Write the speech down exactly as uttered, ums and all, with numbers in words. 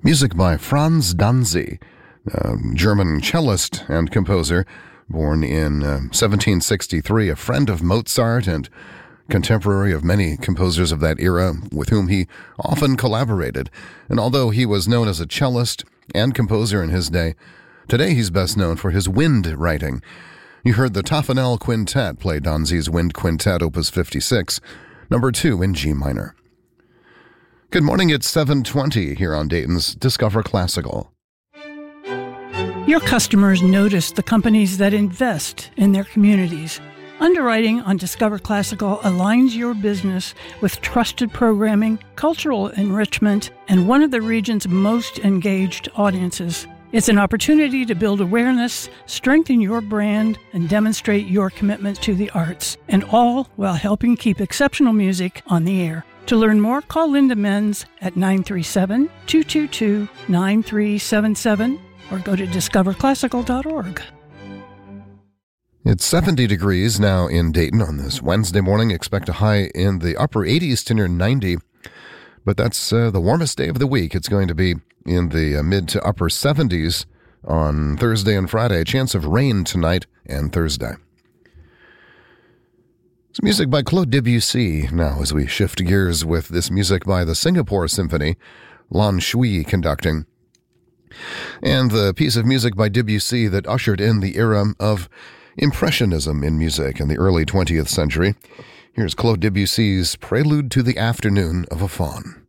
Music by Franz Danzy, a German cellist and composer, born in uh, seventeen sixty-three, a friend of Mozart and contemporary of many composers of that era with whom he often collaborated. And although he was known as a cellist and composer in his day, today he's best known for his wind writing. You heard the Taffanel Quintet play Danzy's Wind Quintet, Opus fifty-six, number two in G minor. Good morning, it's seven twenty here on Dayton's Discover Classical. Your customers notice the companies that invest in their communities. Underwriting on Discover Classical aligns your business with trusted programming, cultural enrichment, and one of the region's most engaged audiences. It's an opportunity to build awareness, strengthen your brand, and demonstrate your commitment to the arts, and all while helping keep exceptional music on the air. To learn more, call Linda Menz at nine three seven, two two two, nine three seven seven or go to discover classical dot org. It's seventy degrees now in Dayton on this Wednesday morning. Expect a high in the upper eighties to near ninety, but that's uh, the warmest day of the week. It's going to be in the uh, mid to upper seventies on Thursday and Friday. A chance of rain tonight and Thursday. It's music by Claude Debussy now as we shift gears with this music by the Singapore Symphony, Lan Shui conducting, and the piece of music by Debussy that ushered in the era of Impressionism in music in the early twentieth century. Here's Claude Debussy's Prelude to the Afternoon of a Faun.